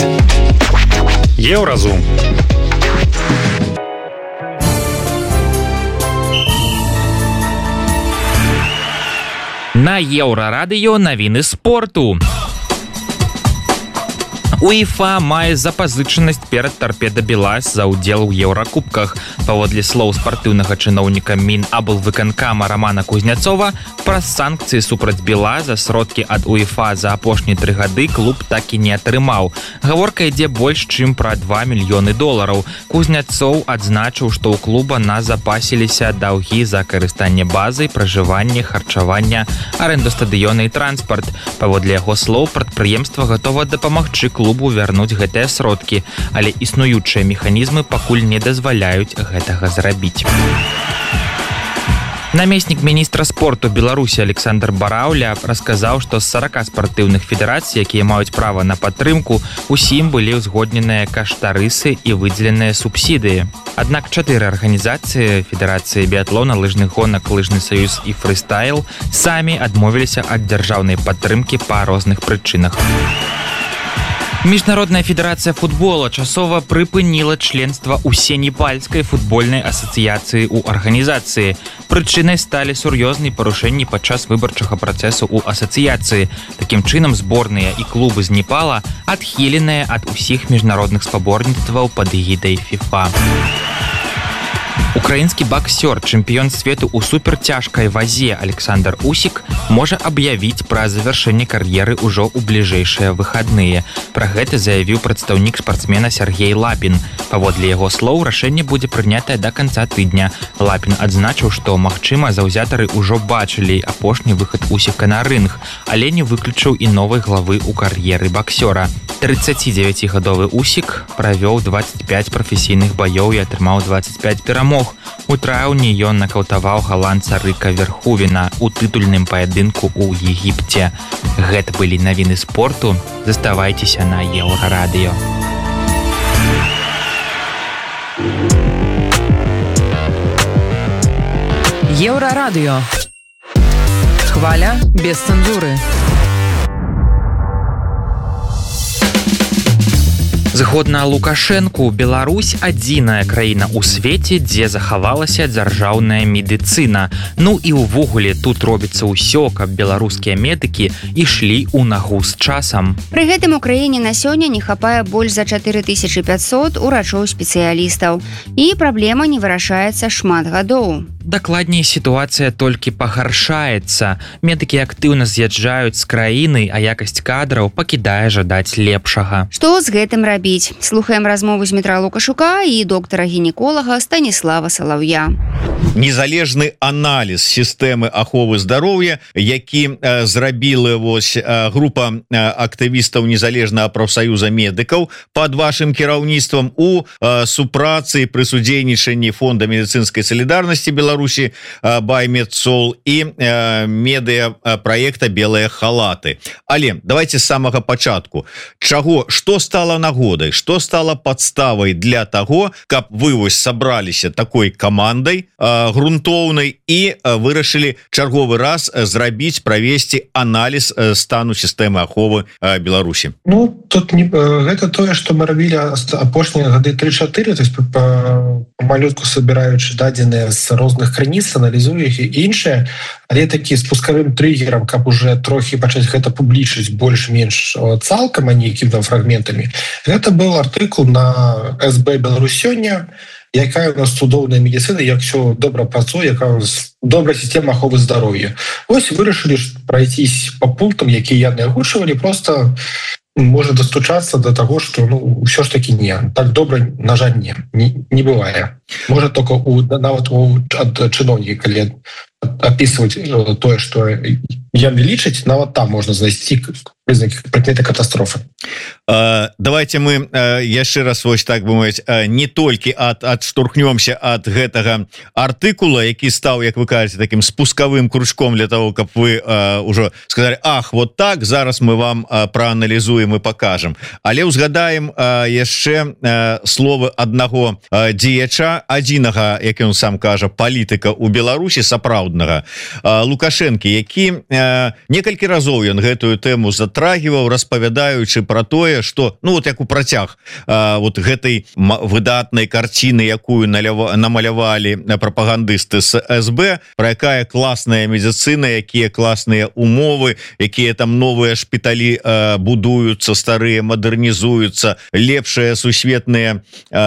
Еўразум. На Еўрарадыё навіны спорту. УЕФА мае запазычанасць перад Торпеда Белаз за ўдзел у еўракубках. Паводле слоў спартыўнага чыноўніка Мінаблвыканкама Романа Кузняцова, праз санкцыі супраць Белаза сродкі ад УЕФА за апошнія 3 гады клуб так і не атрымаў. Гаворка ідзе больш чым пра $2 мільёны. Кузняцоў адзначыў, што ў клуба назапасіліся даўгі за карыстанне базай, пражыванне, харчавання, арэнду стадыёна і транспарт. Паводле яго слоў, прадпрыемства гатова дапамагчы клубу вярнуць гэтыя сродкі, але існуючыя механізмы пакуль не дазваляюць гэтага зрабіць. Намеснік міністра спорту Беларусі Александр Бараўля расказаў, што з 40 спартыўных федэрацый, якія маюць права на падтрымку, усім былі ўзгодненыя каштарысы і выдзеленыя субсідыі. Аднак 4 арганізацыі – Федэрацыі біятлона, лыжных гонак, лыжны саюз і фрыстайл – самі адмовіліся ад дзяржаўнай падтрымкі па розных прычынах. Міжнародная федэрацыя футбола часова прыпыніла членства ўсенепальскай футбольнай асацыяцыі ў арганізацыі. Прычынай сталі сур'ёзныя парушэнні падчас выбарчага працэсу ў асацыяцыі. Такім чынам зборныя і клубы з Непала адхіленыя ад усіх міжнародных спаборніцтваў пад эгідай ФІФА. Украінскі баксёр, чэмпіён свету ў суперцяжкай вазе Александр Усік можа аб'явіць пра завяршэнне кар'еры ўжо ў бліжэйшыя выхадныя. Пра гэта заявіў прадстаўнік спартсмена Сергей Лапін. Паводле яго слоў, рашэнне будзе прынятае да канца тыдня. Лапін адзначыў, што, магчыма, заўзятары ўжо бачылі апошні выхад Усіка на рынг, але не выключыў і новай главы ў кар'еры баксёра. 39-гадовы Усік правёў 25 прафесійных баёў і атрымаў 25 перамог. У траўні ён накаўтаваў галандца Рыка Верхувена у тытульным паядынку ў Егіпце. Гэта былі навіны спорту. Заставайцеся на Еўрарадыё. Еўрарадыё. Хваля без цэнзуры. Згодна Лукашэнку, Беларусь адзіная краіна ў свеце, дзе захавалася дзяржаўная медыцына. Ну і ўвогуле тут робіцца ўсё, каб беларускія медыкі ішлі ў нагу з часам. Пры гэтым у краіне на сёння не хапае больш за 4500 урачоў-спецыялістаў. І праблема не вырашаецца шмат гадоў. Дакладней, сітуацыя толькі пагаршаецца. Медыкі актыўна з'язджаюць з краіны, а якасць кадраў пакідае жадаць лепшага. Што з гэтым рабіць? Слухаем размову з Дмітра Лукашука і доктара-гінеколага Станіслава Салаўя. Незалежны аналіз сістэмы аховы здароўя, які зрабіла група актывістаў незалежнага прафсаюза медыкаў пад вашым кіраўніцтвам у супрацы пры судзейнічанні фонда медыцынскай салідарнасці Беларусі Баймедсол і медыа праекта «Белыя халаты». Але давайте з самага пачатку. Што стала нагодай, што стала падставай для таго, каб вы вось сабраліся такой камандай грунтоўнай і вырашылі чарговы раз зрабіць, правесці аналіз стану сістэмы аховы Беларусі? Ну, тут гэта тое, што мы рабілі апошнія гады 3-4, то есть памалютку собираючы дадзеныя з розных крыніц, аналізуе іх і іншыя, але такі спускавым триггерам, каб уже трохі пачаць гэта публічыць больш-менш цалкам, а не якім-то фрагментамі. Гэта быў артыкул на СБ Беларусь сёння, якая у нас цудоўная медыцына, як все добра працуе, якая у нас добрая сістэма аховы здароўя. Вось вырашылі прайцісь па пунктам, якія яны агучвалі, просто можа дастучацца до таго, што ўсё ж таки не. Так добра, на жаль, не бывае. Можа только нават ад чыноўніка, калі описывать тое, што яны лічаць, нават там можна знайсці прызнакі прыкметы катастрофы. Давайте мы яшчэ раз вось так бы мовіць, не толькі адштурхнёмся ад гэтага артыкула, які стаў, як вы кажаце, таким спускавым крючком для того, каб вы ўжо сказали: ах, вот так, зараз мы вам прааналізуем і покажем. Але узгадаем яшчэ словы аднаго дзеяча, адзінага, як ён сам кажа, палітыка ў Беларусі, сапраўднага, народнага Лукашэнкі, які некалькі разоў ён гэтую тэму затрагіваў, распавядаючы про тое, что ну вот як у працяг вот гэтай выдатнай карціны, якую намалявалі прапагандысты з СБ, про якая класная медицина, якія класныя умовы, якія там новыя шпіталі будуюцца, старыя мадэрнізуюцца, лепшая сусветная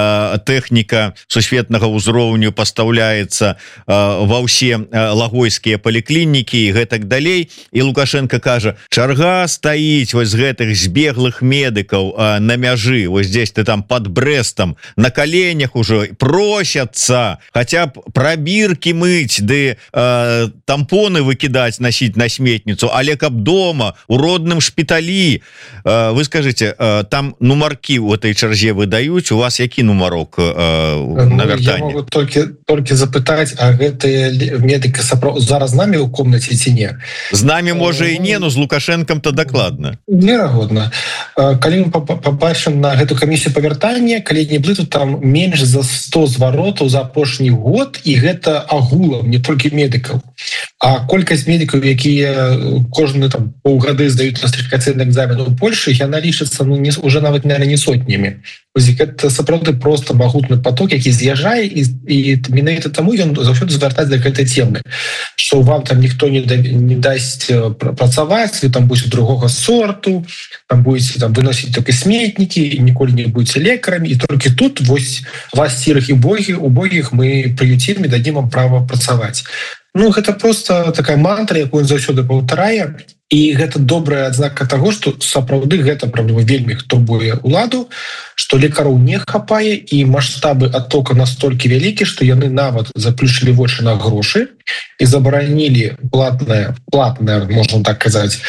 тэхніка сусветнага ўзроўню пастаўляецца ва ўсе лагойскія паліклінікі і гэтак далей. І Лукашенко кажа, чарга стаіць вось з гэтых збеглых медыкаў на мяжы, вось здесь ты там под Брестом, на коленях уже просятся хотя б пробирки мыть, ды тампоны выкидать, носить на сметницу, але каб дома у родным шпиталі. Вы скажите, там нумарки в этой чарзе выдаюць, у вас які нумарок на вяртанне? Я могу только запытать, а гэтыя медыкі зараз з намі ў комнаце ці не? З намі можа і не, но з Лукашэнкам-то дакладна. Верагодна. Калі мы побачым на гэту камісію па вяртанні, калі не блыту, там менш за 100 зваротаў за апошні год, і гэта агулам, не толькі медыкаў. А колькасць медыкаў, якія кожны там паўгады здаюць на сертыфікацыйны экзамен у Польшы, яна лічыцца уже нават, наверное, не сотнямі. Гэта сапраўды просто магутны поток, які з'язджае, і менавіта таму ён заўсёды звяртаць да гэтай темы, што вам там ніхто не дасць працаваць, вы там будете другога сорту, там будете там выносіць только сметнікі, ніколі не будете лекарамі, і толькі тут вось вас сірых і убогіх мы прыюцім і дадзім вам права працаваць. Ну, гэта просто такая мантра, якую ён заўсёды паўтарае, і гэта добрая адзнака таго, што сапраўды гэта праблема вельмі турбуе ўладу, што лекараў не хапае, і маштабы оттока настолькі вялікі, што яны нават заплюшылі вочы на грошы і забаранілі платная, можна так казаць,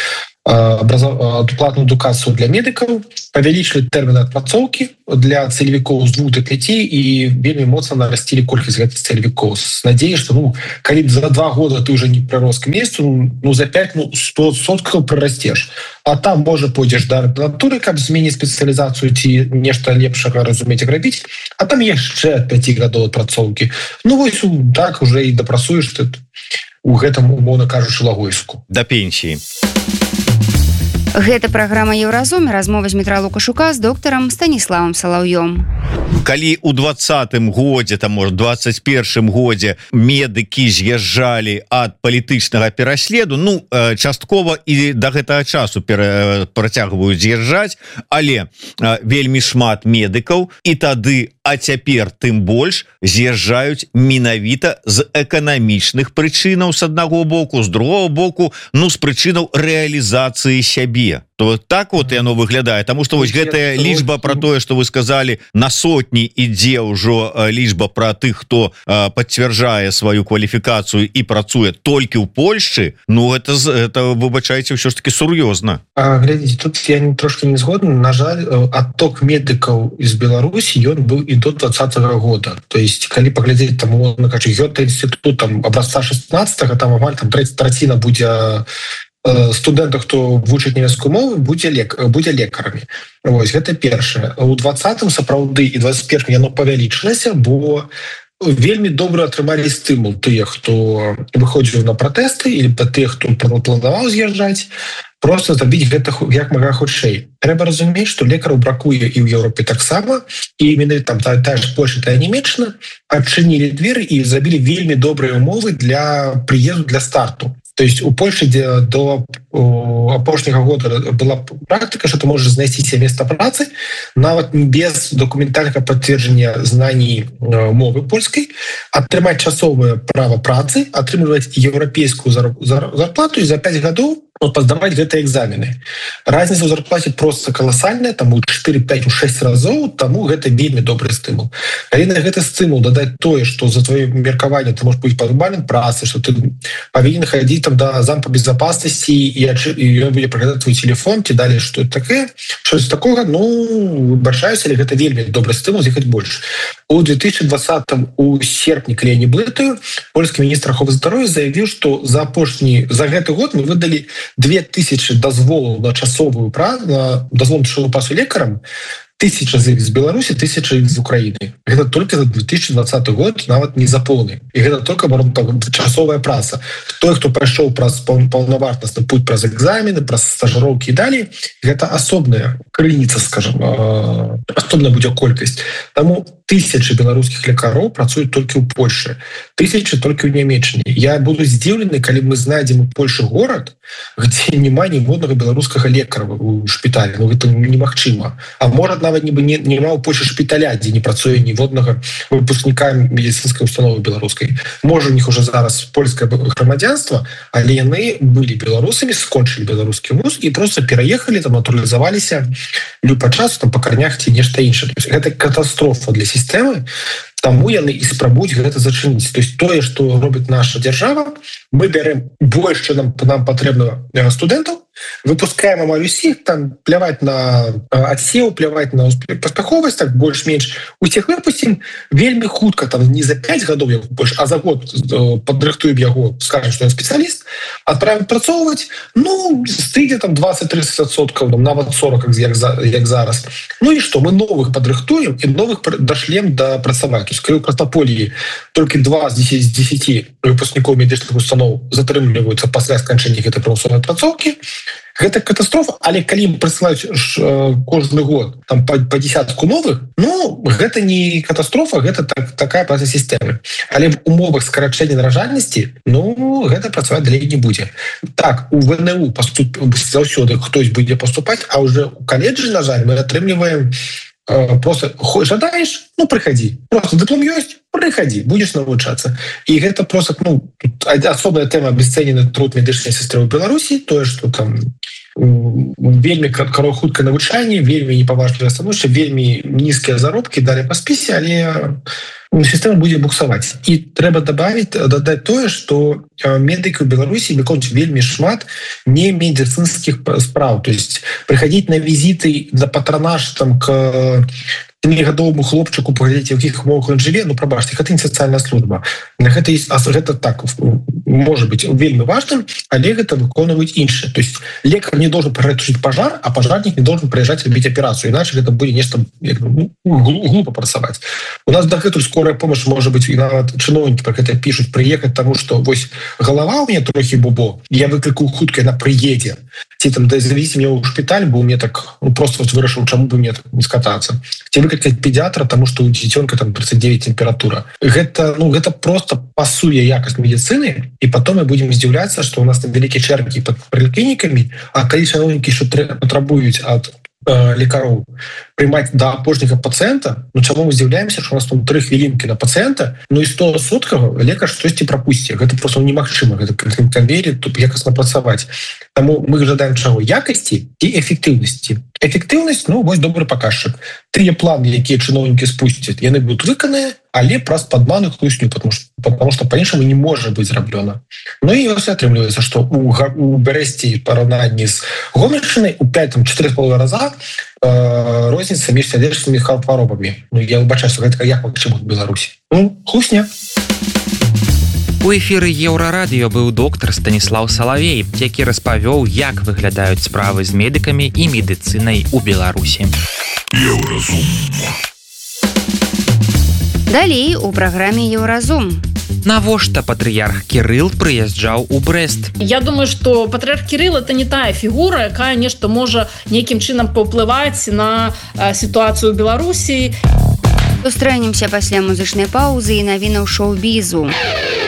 платную адукацыю для медыкаў, павялічылі тэрміны адпрацоўкі для цэлевікоў з 2 до 5 і вельмі моцна нарасцілі колькасць гэтых цэлевікоў з надзеяй, што калі за 2 года ты уже не прырос к месцу, за 5 100% прырасцеш, а там можа пойдзеш да ардынатуры, каб змяніць спецыялізацыю ці нешта лепшага разумець і рабіць, а там яшчэ 5 гадоў адпрацоўкі. Ну вось так уже і дапрацуеш ты у гэтым, умоўна кажучы, лагойску да пенсіі. Гэта праграма Еўразум, размова з Дмітра Лукашука з доктарам Станіславам Салаўём. Калі ў 20-м годзе, там, можа, 21-м годзе медыкі з'язджалі ад палітычнага пераследу, ну, часткова і да гэтага часу працягваюць з'язджаць, але вельмі шмат медыкаў і тады, а цяпер тым больш з'язджаюць менавіта з эканамічных прычынаў з аднаго боку, з другого боку, ну, з прычынаў рэалізацыі сябе. То так вот яно выглядае, таму што вось гэтая лічба про тое, што вы сказалі, на сотні ідзе ўжо лічба про тых, хто пацвярджае сваю кваліфікацыю і працуе толькі ў Польшчы, ну это выбачайце, ўсё ж таки сур'ёзна. Глядзіце, тут я трошки не згодны. На жаль, адток медыкаў з Беларусі ён быў і до 20-го года. То есть калі паглядзець там Гёте-інстытут там образца 16-го, там амаль там траціна будзе студэнтаў, хто вучыць нямецкую мову, будзе лекарамі. Вось гэта першае. У 20-м сапраўды і 21-м яно павялічылася, бо вельмі добра атрымалі стымул тыя, хто выходзіў на пратэсты, или тыя, хто планаваў з'язджаць, просто зрабіць гэта як мага хутчэй. Трэба разумець, што лекараў бракуе і ў Еўропе таксама, і менавіта там тая ж Польша, тая Нямецчына адчынілі дзверы і зрабілі вельмі добрыя умовы для прыезду, для старту. То есть у Польши, где до апошняга года была практика, что ты можешь знайсці себе место працы, нават без документального подтверждения знаний мовы польской, атрымаць часовое право працы, атрымліваць еўрапейскую зарплату и за 5 гадоў паздаваць гэтыя экзамены. Разница ў зарплаце просто колоссальная, там у 4, 5, у 6 разоў, таму гэта вельмі добрый стымул. Калі на гэты стымул дадаць тое, што за твоё меркаванне ты можаш быць пазбаўлены працы, што ты павінен хадзіць там да замка безопасности, і ён будзе праглядаць твой телефон, ці далей што такое, щось такога, ну, выбачаюся, але гэта вельмі добры стымул з'ехаць больш. У 2020 у серпні, калі я не блытаю, польскі міністр аховы здароўя заявіў, што за гэты год мы выдалі 2000 дазволаў на часовую працу, на дазвол на часовую працу лекарам, 1000 з Беларусі, 1000 з Украіны. Гэта только за 2020 год нават не за поўны. І гэта только часовая праца. Той, хто прайшоў праз паўнавартасны путь праз экзамены, праз стажыроўкі і далей, гэта асобная крыніца, скажем, асобная будзе колькасць. Таму 1000 беларускіх лекароў працуюць толькі ў Польшы, 1000 толькі ў Нямецчыне. Я буду здзіўлены, калі мы знайдзем у Польшы горад, где няма ніводнага беларускага лекара у шпіталі. Ну, гэта немагчыма. А можа нават няма ў Польшы шпіталя, дзе не працуе ніводнага выпускніка медицинскай установы беларускай. Можа, у них уже зараз польскае грамадзянства, але яны былі беларусамі, скончылі беларускі вуз і просто пераехалі, там натуралізаваліся па часу, там па карнях ці нешта іншае. Гэта катастрофа для сістэмы. Таму яны і спрабуюць гэта зачыніць. То есть тое, што робіць наша дзяржава, мы бярэм больш, чым нам патрэбна студэнтаў, выпускаем амаль усіх, там пляваць на адсеў, пляваць на паспяховасць, так больш-менш усіх выпусцім вельмі хутка, там не за 5 гадоў больш, а за год падрыхтуем яго, скажем, што ён спецыяліст, адправім працоўваць, ну стыдзе там 20-30%, нават 40, як зараз. Ну і што, мы новых падрыхтуем і новых дашлем да працаваць. То есть калі ў Краснапольі толькі 2 з 10 выпускнікоў медычных устаноў затрымліваюцца пасля сканчэння гэтай прымусовай працоўкі, гэта катастрофа, але калі ім прысылаюць кожны год там по десятку новых, ну гэта не катастрофа, гэта такая праца сістэмы. Але в умовах скарачэння нараджальнасці, ну гэта працаваць далей не будзе. Так, у ВНУ заўсёды хтось будзе паступаць, а уже у каледжы, на жаль, мы атрымліваем просто жадаеш, ну прыходи, просто диплом ёсць, прыходи, будешь навучацца. І гэта просто, ну, асобная тэма абесцэнены труд медычнай сестры ў Беларусі, тое, што там вельмі хутка навучанне, вельмі непаважлівае становішча, вельмі нізкія заробкі далі па спісе, але сістэма будзе буксаваць. І трэба дадаць тое, што медыкі ў Беларусі выконваюць вельмі шмат не медыцынскіх спраў. То есть прыходзіць на візіты, на патранаж там к 7-гадовому хлопчыку, паглядзець, у якіх умовах ён жыве, ну прабачце, гэта не сацыяльная служба. Гэта так можа быць вельмі важным, але гэта выконваюць іншыя. То есть лекар не должен прытушыць пажар, а пажарнік не должен прыязджаць рабіць аперацыю, іначе гэта будзе нешта глупа працаваць. У нас дагэтуль скорая помощь, можа быць, і нават чыноўнікі пра гэта пішуць, прыехаць, таму што вось галава ў мяне трохі бубо, я выклікаю хутка, яна прыедзе. Ці там завезі мне ў шпіталь, бо мне так просто вырашыў, чаму бы мне так не скатацца. Ці выклікаць педиатра, таму што у дзіцёнка там 39 тэмпература. Гэта просто пасуе якасць медыцыны, і потом мы будем здзіўляцца, што у нас там вялікія чэргі пад паліклінікамі, а калі чыноўнікі што патрабуюць ад лекароў прымаць да апошняга пацыента, ну чаму мы здзіўляемся, што у нас там 3 хвілінкі на пацыента, ну і 100% лекар штосьці прапусціць. Гэта просто немагчыма, гэта канвейер тут якасна працаваць. Таму мы жадаем чаго? Якасці і эфектыўнасці. Эфектыўнасць, ну вось добры паказчык. Тыя планы, якія чыноўнікі спусцяць, яны будуць выкананыя, але праз падману хлусню, потому что па-іншаму не можа быць зраблёна. Ну і ось атрымліваецца, што у Брэсце параўнанні з Гомельшчынай у 4,5 раза розніца між сардэчнымі хваробамі. Ну я выбачаю, што гэта як магчыма ў Беларусі. Ну, хлусня. У эфіры Еўрарадыё быў доктар Станіслаў Салавей, які распавёў, як выглядаюць справы з медыкамі і медыцынай у Беларусі. Еўразум. Далей у праграме Еўразум. Навошта патрыярх Кірыл прыязджаў у Брэст? Я думаю, што патрыярх Кірыл это не тая фігура, якая нешта можа нейкім чынам паўплываць на сітуацыю ў Беларусі. Сустрэнемся пасля музычнай паўзы і навінаў шоу-бізу.